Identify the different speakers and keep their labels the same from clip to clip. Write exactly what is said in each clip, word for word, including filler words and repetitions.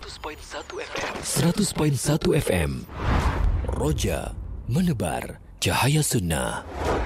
Speaker 1: seratus koma satu F M. Roja menebar cahaya sunnah.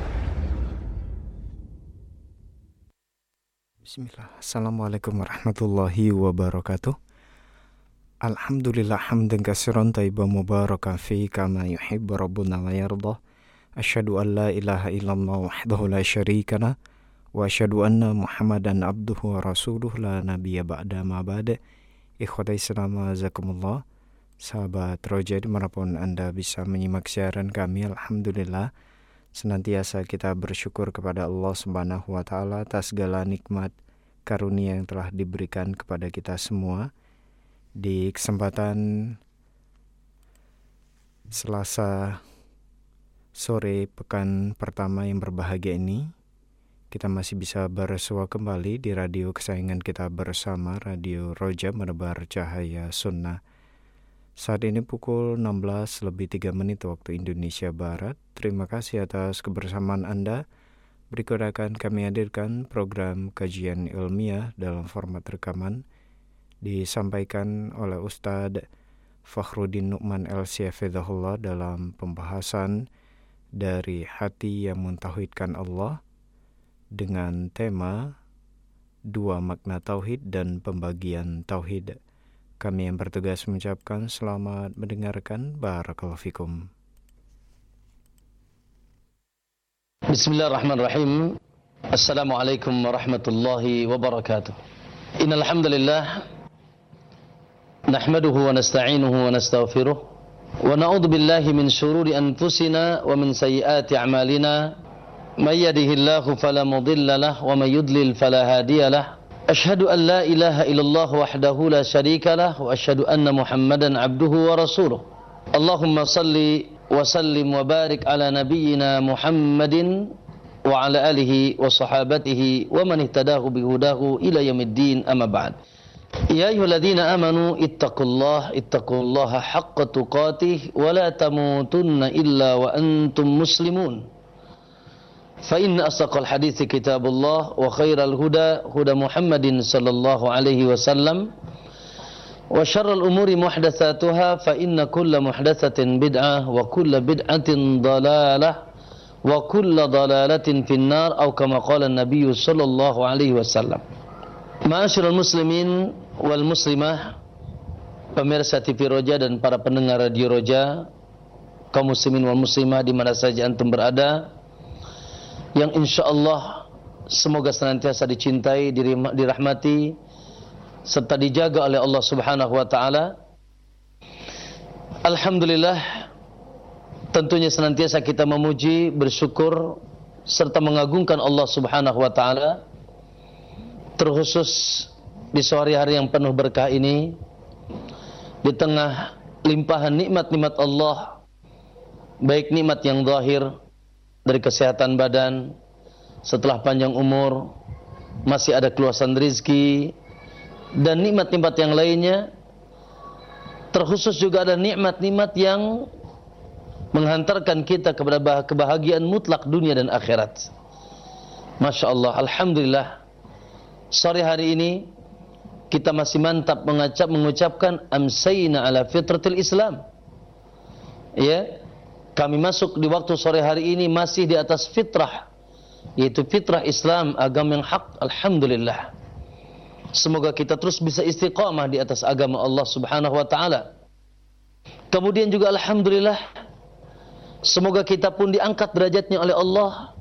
Speaker 2: Bismillah. Assalamualaikum warahmatullahi wabarakatuh. Alhamdulillah hamdan katsiran thayyiban mubarakan fi kama yuhibbu rabbuna wa yardah. Asyhadu an la ilaha illallah wahdahu la syarika lah wa asyhadu anna Muhammadan abduhu wa rasuluh la nabiyya ba'da ma ba'da. Ikhwatai Islam azakumullah. Sahabat Roja dimanapun Anda bisa menyimak siaran kami, alhamdulillah senantiasa kita bersyukur kepada Allah Subhanahu wa taala atas segala nikmat karunia yang telah diberikan kepada kita semua. Di kesempatan Selasa sore pekan pertama yang berbahagia ini, kita masih bisa bersua kembali di radio kesayangan kita bersama, Radio Roja menebar cahaya sunnah. Saat ini pukul enam belas lebih tiga menit waktu Indonesia Barat. Terima kasih atas kebersamaan Anda. Berikut akan kami hadirkan program kajian ilmiah dalam format rekaman, disampaikan oleh Ustadz Fakhruddin Nu'man L C Hafizahullah dalam pembahasan dari hati yang mentauhidkan Allah dengan tema dua makna tauhid dan pembagian tauhid. Kami yang bertugas mengucapkan selamat mendengarkan. Barakallahu fikum.
Speaker 3: Bismillahirrahmanirrahim. Assalamualaikum warahmatullahi wabarakatuh. Innal hamdalillah nahmaduhu wa nasta'inuhu wa nastaghfiruh wa na'udzu billahi min shururi anfusina wa min sayyiati a'malina. May yahdihillahu fala mudilla lahu wa may yudlil fala hadiya lahu. Ashhadu an la ilaha illallah wahdahu la syarika lah wa ashhadu anna Muhammadan abduhu wa rasuluh. Allahumma salli wa sallim wa barik ala nabiyyina Muhammadin wa ala alihi wa sahabatihi wa man ihtadahu bihudahu ila yaumiddin, amma ba'd. Ya ayyuhalladzina amanu ittaqullaha ittaqullaha haqqa tuqatih wa la tamutunna illa wa antum muslimun. فإن أصدق الحديث كتاب الله وخير الهدى هدى محمد صلى الله عليه وسلم وشر الأمور محدثاتها فإن كل محدثة بدعة وكل بدعة ضلالة وكل ضلالة في النار أو كما قال النبي صلى الله عليه وسلم. Ma'asyiral muslimin wal muslimah, pemirsa T V Roja dan para pendengar Radio Roja, kaum muslimin wal muslimah di mana saja antum berada, yang insya Allah semoga senantiasa dicintai, dirahmati, serta dijaga oleh Allah Subhanahu wa ta'ala. Alhamdulillah, tentunya senantiasa kita memuji, bersyukur, serta mengagungkan Allah Subhanahu wa ta'ala, terkhusus di sore hari yang penuh berkah ini, di tengah limpahan nikmat-nikmat Allah, baik nikmat yang zahir dari kesehatan badan, setelah panjang umur, masih ada keluasan rezeki, dan nikmat-nikmat yang lainnya. Terkhusus juga ada nikmat-nikmat yang menghantarkan kita kepada kebahagiaan mutlak dunia dan akhirat. Masya Allah, alhamdulillah, sore hari ini kita masih mantap mengacap, mengucapkan amsayna ala fitratil Islam. Ya, kami masuk di waktu sore hari ini masih di atas fitrah, yaitu fitrah Islam, agama yang hak. Alhamdulillah, semoga kita terus bisa istiqamah di atas agama Allah Subhanahu wa ta'ala. Kemudian juga alhamdulillah, semoga kita pun diangkat derajatnya oleh Allah,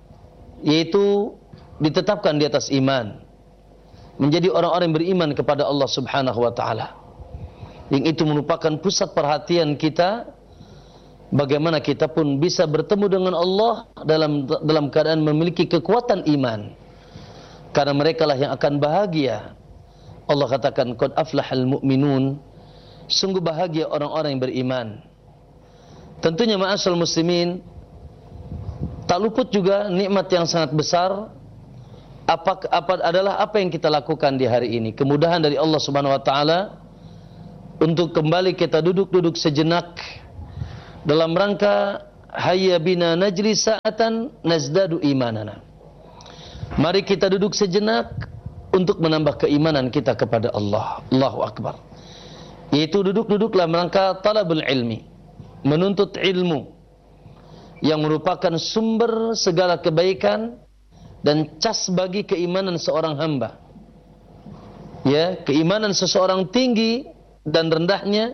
Speaker 3: yaitu ditetapkan di atas iman, menjadi orang-orang yang beriman kepada Allah Subhanahu wa ta'ala, yang itu merupakan pusat perhatian kita. Bagaimana kita pun bisa bertemu dengan Allah dalam dalam keadaan memiliki kekuatan iman, karena mereka lah yang akan bahagia. Allah katakan qad aflahal mu'minun, sungguh bahagia orang-orang yang beriman. Tentunya ma'asyiral muslimin, tak luput juga nikmat yang sangat besar. Apa, apa adalah apa yang kita lakukan di hari ini, kemudahan dari Allah Subhanahu wa ta'ala untuk kembali kita duduk-duduk sejenak dalam rangka hayya bina najlis sa'atan nazdadu imanana. Mari kita duduk sejenak untuk menambah keimanan kita kepada Allah. Allahu Akbar. yaitu duduk-duduk dalam rangka talabul ilmi, menuntut ilmu yang merupakan sumber segala kebaikan dan cas bagi keimanan seorang hamba. Ya, keimanan seseorang tinggi dan rendahnya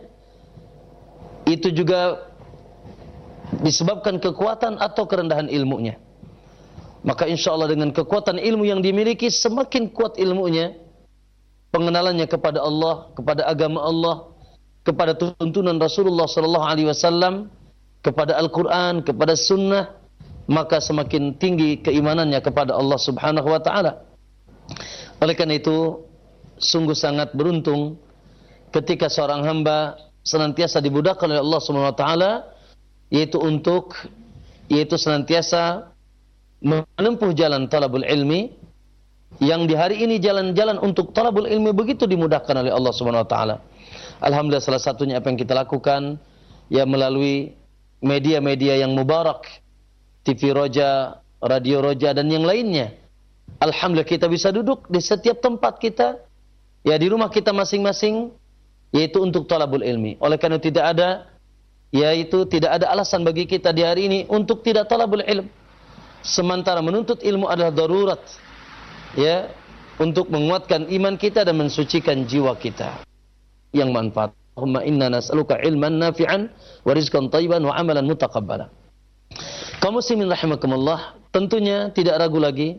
Speaker 3: itu juga disebabkan kekuatan atau kerendahan ilmunya. Maka insya Allah dengan kekuatan ilmu yang dimiliki, semakin kuat ilmunya, pengenalannya kepada Allah, kepada agama Allah, kepada tuntunan Rasulullah sallallahu alaihi wasallam, kepada Al-Quran, kepada Sunnah, maka semakin tinggi keimanannya kepada Allah Subhanahu wa taala. Oleh karena itu, sungguh sangat beruntung ketika seorang hamba senantiasa dimudahkan oleh Allah Subhanahu wa taala, yaitu untuk yaitu senantiasa menempuh jalan talabul ilmi, yang di hari ini jalan-jalan untuk talabul ilmi begitu dimudahkan oleh Allah Subhanahu wa taala. Alhamdulillah, salah satunya apa yang kita lakukan ya melalui media-media yang mubarak, T V Roja, Radio Roja dan yang lainnya. Alhamdulillah kita bisa duduk di setiap tempat kita, ya di rumah kita masing-masing, yaitu untuk talabul ilmi. Oleh karena tidak ada yaitu tidak ada alasan bagi kita di hari ini untuk tidak talabul ilm. Sementara menuntut ilmu adalah darurat, ya, untuk menguatkan iman kita dan mensucikan jiwa kita yang manfaat. Allahumma inna nas'aluka ilman nafi'an wa rizqan thayyiban wa amalan mutaqabbala. Kaum muslimin rahimakumullah, tentunya tidak ragu lagi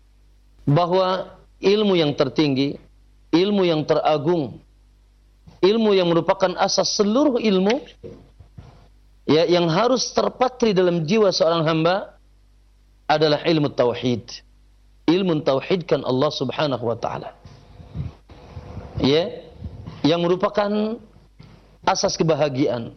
Speaker 3: bahwa ilmu yang tertinggi, ilmu yang teragung, ilmu yang merupakan asas seluruh ilmu, ya, yang harus terpatri dalam jiwa seorang hamba adalah ilmu tauhid. Ilmu tauhidkan Allah Subhanahu wa taala. Ya, yang merupakan asas kebahagiaan,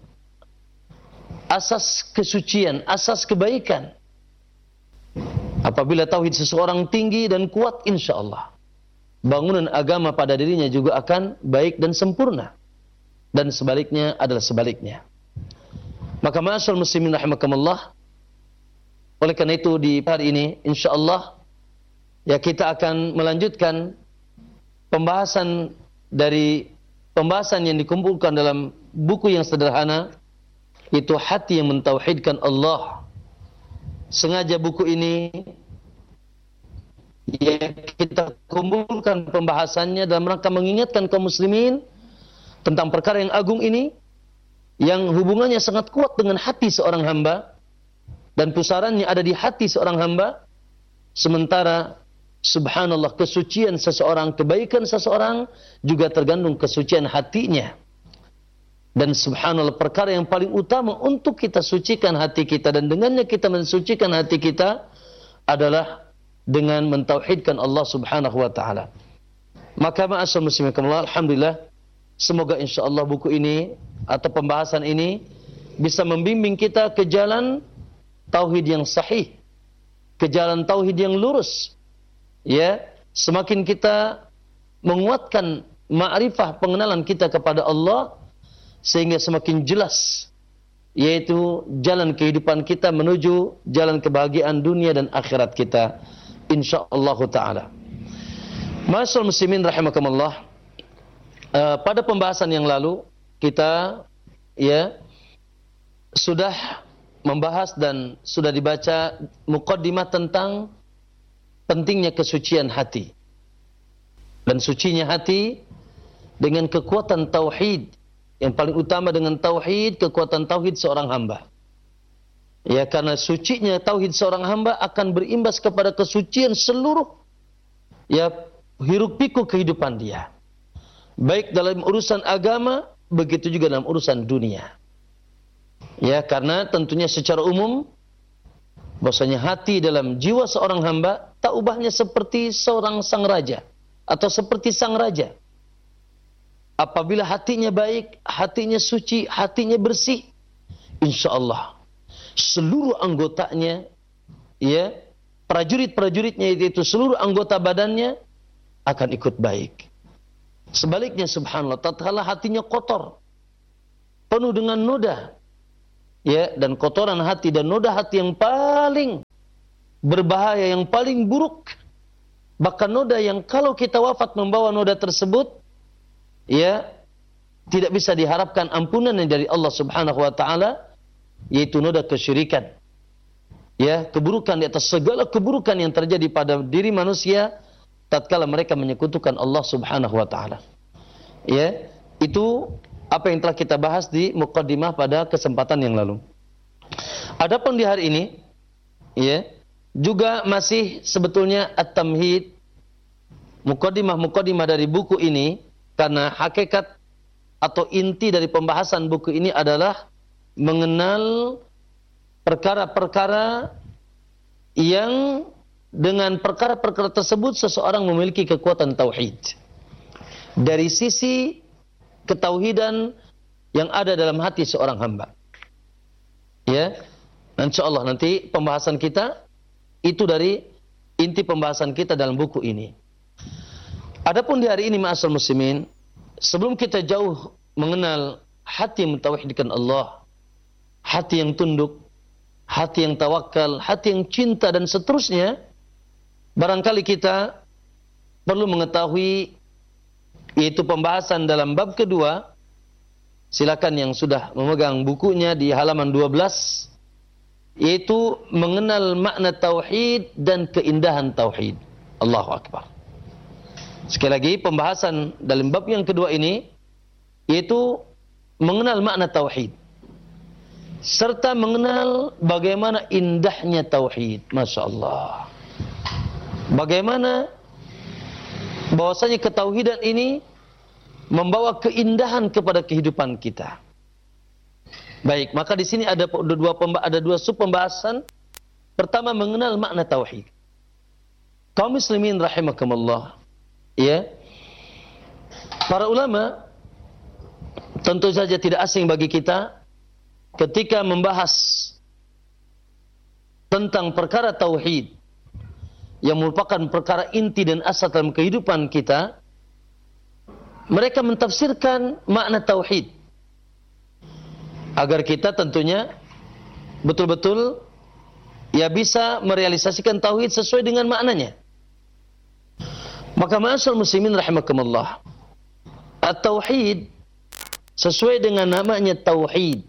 Speaker 3: asas kesucian, asas kebaikan. Apabila tauhid seseorang tinggi dan kuat, insyaallah bangunan agama pada dirinya juga akan baik dan sempurna. Dan sebaliknya adalah sebaliknya. Maka ma'asyiral muslimin rahimakumullah, oleh karena itu di hari ini insyaallah ya kita akan melanjutkan pembahasan dari pembahasan yang dikumpulkan dalam buku yang sederhana, itu Hati yang Mentauhidkan Allah. Sengaja buku ini ya kita kumpulkan pembahasannya dalam rangka mengingatkan kaum muslimin tentang perkara yang agung ini, yang hubungannya sangat kuat dengan hati seorang hamba dan pusarannya ada di hati seorang hamba. Sementara subhanallah, kesucian seseorang, kebaikan seseorang juga tergantung kesucian hatinya. Dan subhanallah, perkara yang paling utama untuk kita sucikan hati kita dan dengannya kita mensucikan hati kita adalah dengan mentauhidkan Allah Subhanahu wa taala. Maka ma'asyiral muslimin, alhamdulillah, semoga insyaallah buku ini atau pembahasan ini bisa membimbing kita ke jalan tauhid yang sahih, ke jalan tauhid yang lurus. Ya, semakin kita menguatkan ma'rifah pengenalan kita kepada Allah, sehingga semakin jelas yaitu jalan kehidupan kita menuju jalan kebahagiaan dunia dan akhirat kita insyaallah taala. Ma'asyiral muslimin rahimakumullah, uh, pada pembahasan yang lalu kita ya sudah membahas dan sudah dibaca muqaddimah tentang pentingnya kesucian hati. Dan sucinya hati dengan kekuatan tauhid, yang paling utama dengan tauhid, kekuatan tauhid seorang hamba. Ya, karena sucinya tauhid seorang hamba akan berimbas kepada kesucian seluruh ya hiruk pikuk kehidupan dia. Baik dalam urusan agama, begitu juga dalam urusan dunia. Ya, karena tentunya secara umum bahwasanya hati dalam jiwa seorang hamba tak ubahnya seperti seorang sang raja atau seperti sang raja. Apabila hatinya baik, hatinya suci, hatinya bersih, insyaallah seluruh anggotanya, ya, prajurit-prajuritnya itu seluruh anggota badannya akan ikut baik. Sebaliknya subhanallah, tatkala hatinya kotor, penuh dengan noda, ya, dan kotoran hati dan noda hati yang paling berbahaya, yang paling buruk, bahkan noda yang kalau kita wafat membawa noda tersebut, ya, tidak bisa diharapkan ampunan dari Allah Subhanahu wa taala, yaitu noda kesyirikan. Ya, keburukan di atas segala keburukan yang terjadi pada diri manusia tatkala mereka menyekutukan Allah Subhanahu wa taala. Ya, itu apa yang telah kita bahas di muqaddimah pada kesempatan yang lalu. Adapun di hari ini, ya, juga masih sebetulnya at-tamhid, muqaddimah-muqaddimah dari buku ini, karena hakikat atau inti dari pembahasan buku ini adalah mengenal perkara-perkara yang dengan perkara-perkara tersebut seseorang memiliki kekuatan tauhid. Dari sisi ketauhidan yang ada dalam hati seorang hamba. Ya, insyaallah nanti pembahasan kita itu dari inti pembahasan kita dalam buku ini. Adapun di hari ini ma'asyiral muslimin, sebelum kita jauh mengenal hati yang mentauhidkan Allah, hati yang tunduk, hati yang tawakal, hati yang cinta dan seterusnya, barangkali kita perlu mengetahui, yaitu pembahasan dalam bab kedua. Silakan yang sudah memegang bukunya di halaman dua belas, yaitu mengenal makna tauhid dan keindahan tauhid. Allahu Akbar. Sekali lagi pembahasan dalam bab yang kedua ini, yaitu mengenal makna tauhid serta mengenal bagaimana indahnya tauhid. Masya Allah. Bagaimana bahwasanya ketauhidan ini membawa keindahan kepada kehidupan kita. Baik, maka di sini ada dua ada dua sub pembahasan. Pertama, mengenal makna tauhid. Kaum muslimin rahimakumullah, ya. Para ulama tentu saja tidak asing bagi kita ketika membahas tentang perkara tauhid yang merupakan perkara inti dan asal dalam kehidupan kita. Mereka mentafsirkan makna tauhid agar kita tentunya betul-betul ya bisa merealisasikan tauhid sesuai dengan maknanya. Maka ma'asyiral muslimin rahimakumullah, at-tauhid sesuai dengan namanya tauhid,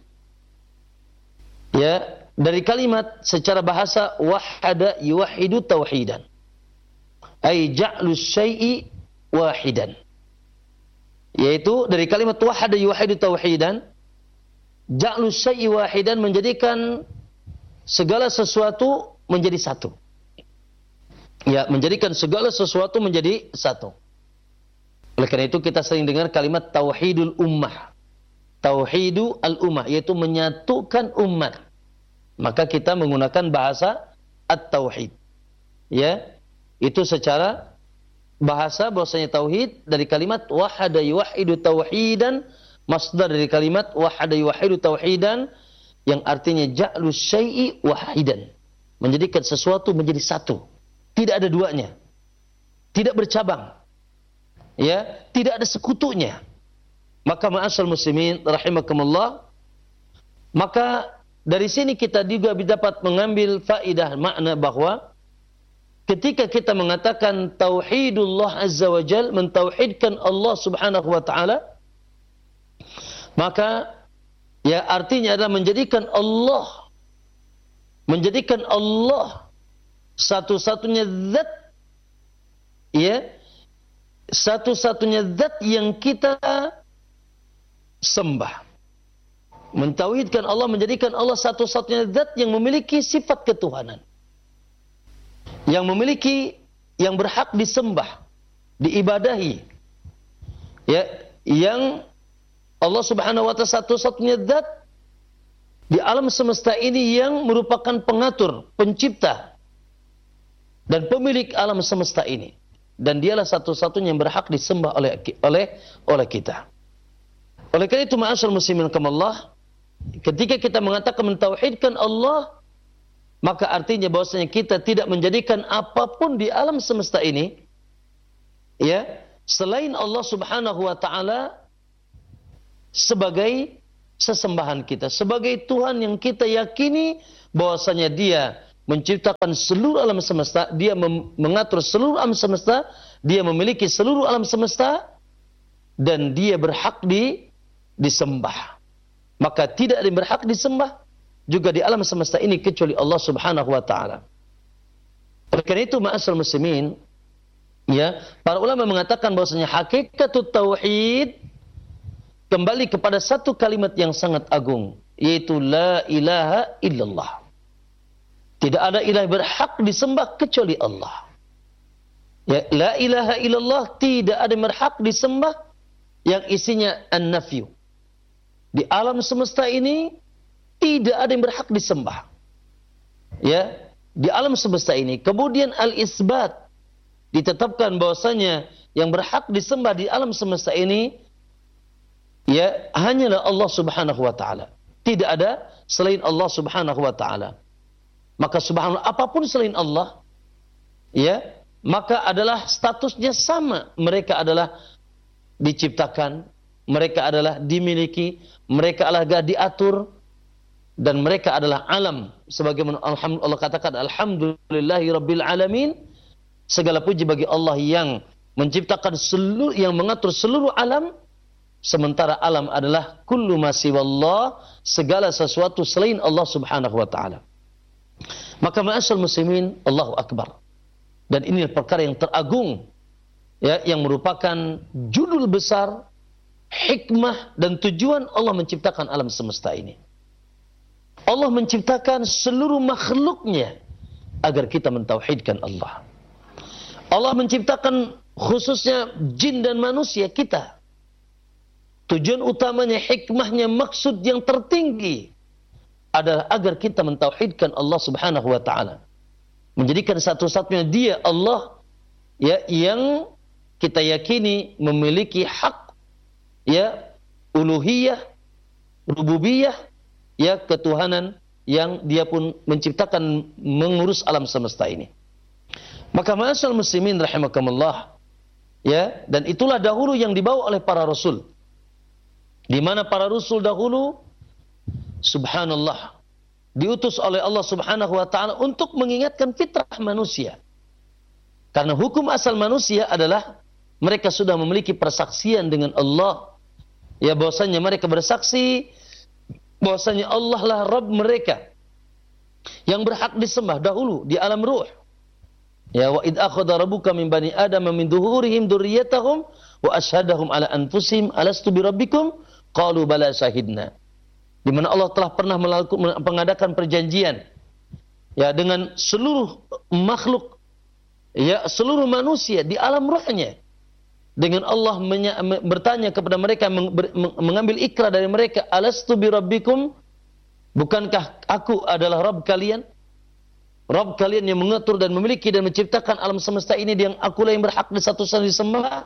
Speaker 3: ya, dari kalimat secara bahasa wahada yuwahidu tauhidan, ay ja'lu syai'i wahidan, yaitu dari kalimat wahada yuwahidu tauhidan, ja'lu syai'i wahidan, menjadikan segala sesuatu menjadi satu. Ya, menjadikan segala sesuatu menjadi satu. Oleh karena itu kita sering dengar kalimat tauhidul ummah. Tauhidu al-ummah, yaitu menyatukan umat. Maka kita menggunakan bahasa at-tauhid. Ya, itu secara bahasa bahwasanya tauhid dari kalimat wahada yuwahidu tauhidan, masdar dari kalimat wahada yuwahidu tauhidan yang artinya ja'lu syai'i wahidan, menjadikan sesuatu menjadi satu, tidak ada duanya, tidak bercabang, ya, tidak ada sekutunya. Maka ma'asyiral muslimin rahimakumullah, maka dari sini kita juga dapat mengambil faedah makna bahwa ketika kita mengatakan tauhidullah azza wa jal, mentauhidkan Allah subhanahu wa ta'ala, maka ya artinya adalah menjadikan Allah menjadikan Allah satu-satunya zat, ya, satu-satunya zat yang kita sembah. Mentauhidkan Allah, menjadikan Allah satu-satunya zat yang memiliki sifat ketuhanan, yang memiliki, yang berhak disembah, diibadahi, ya, yang Allah subhanahu wa ta'ala satu-satunya zat di alam semesta ini yang merupakan pengatur, pencipta dan pemilik alam semesta ini, dan dialah satu-satunya yang berhak disembah oleh oleh oleh kita. Oleh karena itu ma'asyiral muslimin rahimakumullah, ketika kita mengatakan mentauhidkan Allah, maka artinya bahwasanya kita tidak menjadikan apapun di alam semesta ini, ya, selain Allah subhanahu wa ta'ala sebagai sesembahan kita, sebagai Tuhan yang kita yakini bahwasanya Dia menciptakan seluruh alam semesta, Dia mengatur seluruh alam semesta, Dia memiliki seluruh alam semesta, dan Dia berhak di disembah. Maka tidak ada yang berhak disembah juga di alam semesta ini kecuali Allah Subhanahu wa taala. Oleh karena itu, ma'asyiral muslimin, ya, para ulama mengatakan bahwasanya hakikatut tauhid kembali kepada satu kalimat yang sangat agung, yaitu la ilaha illallah. Tidak ada ilah berhak disembah kecuali Allah. Ya, la ilaha illallah, tidak ada yang berhak disembah yang isinya an-nafyu. Di alam semesta ini tidak ada yang berhak disembah. Ya, di alam semesta ini. Kemudian al-isbat, ditetapkan bahwasanya yang berhak disembah di alam semesta ini ya hanyalah Allah Subhanahu wa taala. Tidak ada selain Allah Subhanahu wa taala. Maka subhanallah, apapun selain Allah ya, maka adalah statusnya sama. Mereka adalah diciptakan, mereka adalah dimiliki, mereka adalah diatur, dan mereka adalah alam. Sebagaimana Allah katakan, alhamdulillahi rabbil alamin, segala puji bagi Allah yang menciptakan seluruh, yang mengatur seluruh alam. Sementara alam adalah kullu ma siwallah, segala sesuatu selain Allah Subhanahu wa taala. Maka ma'asyiral muslimin, Allahu akbar. Dan ini perkara yang teragung, ya, yang merupakan judul besar, hikmah dan tujuan Allah menciptakan alam semesta ini. Allah menciptakan seluruh makhluknya agar kita mentauhidkan Allah. Allah menciptakan khususnya jin dan manusia kita. Tujuan utamanya, hikmahnya, maksud yang tertinggi adalah agar kita mentauhidkan Allah Subhanahu wa taala. Menjadikan satu-satunya Dia Allah ya yang kita yakini memiliki hak ya uluhiyah, rububiyah, ya ketuhanan, yang Dia pun menciptakan, mengurus alam semesta ini. Maka ma'asyiral muslimin rahimakumullah, ya, dan itulah dahulu yang dibawa oleh para rasul. Di mana para rasul dahulu subhanallah diutus oleh Allah Subhanahu wa taala untuk mengingatkan fitrah manusia. Karena hukum asal manusia adalah mereka sudah memiliki persaksian dengan Allah. Ya, bahwasanya mereka bersaksi bahwasanya Allah lah Rabb mereka yang berhak disembah dahulu di alam ruh. Ya, wa id akhadha rabbuka min bani adama min dhuhurihim dzurriyyatahum wa asyhadahum ala anfusihim alastu birabbikum qalu bala syahidna. Di mana Allah telah pernah melakukan, mengadakan perjanjian ya dengan seluruh makhluk, ya seluruh manusia di alam ruhnya, dengan Allah menya, bertanya kepada mereka, meng, ber, mengambil ikrar dari mereka, alastu birabbikum, bukankah aku adalah Rabb kalian, Rabb kalian yang mengatur dan memiliki dan menciptakan alam semesta ini, yang akulah yang berhak disatu-satunya disembah.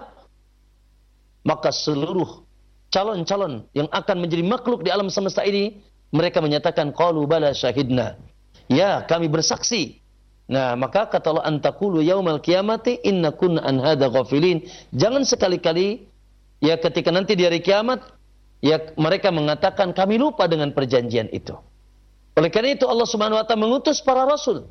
Speaker 3: Maka seluruh calon-calon yang akan menjadi makhluk di alam semesta ini, mereka menyatakan qalu bala syahidna, ya kami bersaksi. Nah, maka kata Allah, antakulu yaumal qiyamati inna kunna an hadza ghafilin. Jangan sekali-kali ya ketika nanti di hari kiamat ya mereka mengatakan kami lupa dengan perjanjian itu. Oleh karena itu Allah Subhanahu wa taala mengutus para rasul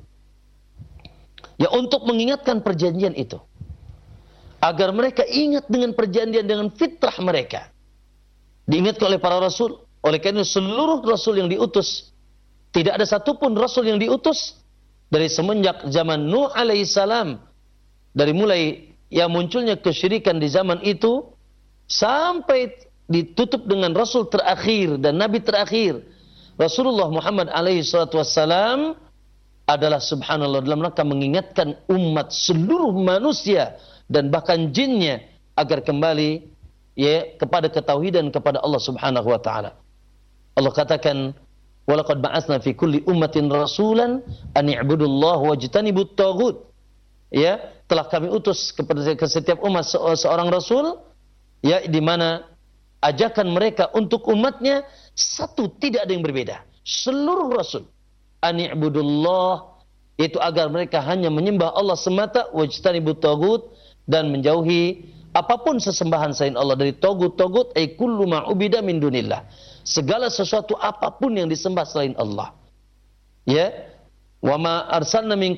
Speaker 3: ya untuk mengingatkan perjanjian itu, agar mereka ingat dengan perjanjian, dengan fitrah mereka. Diingatkan oleh para rasul. Oleh karena seluruh rasul yang diutus, tidak ada satupun rasul yang diutus dari semenjak zaman Nuh alaihissalam, dari mulai yang munculnya kesyirikan di zaman itu sampai ditutup dengan rasul terakhir dan nabi terakhir Rasulullah Muhammad alaihi salatu wassalam, adalah subhanallah dalam rangka mengingatkan umat seluruh manusia dan bahkan jinnya agar kembali ya kepada ketauhidan kepada Allah Subhanahu wa taala. Allah katakan, walaqad ba'atsna fi kulli ummatin rasulan an i'budullaha wajtanibut taghut. Ya, telah kami utus kepada ke setiap umat se seorang rasul ya di mana ajakan mereka untuk umatnya satu, tidak ada yang berbeda. Seluruh rasul an i'budullah, itu agar mereka hanya menyembah Allah semata, wajtanibut taghut, dan menjauhi apapun sesembahan selain Allah. Dari togut-togut ay kullu ma ubida min dunillah, segala sesuatu apapun yang disembah selain Allah. Ya, wa ma arsalna min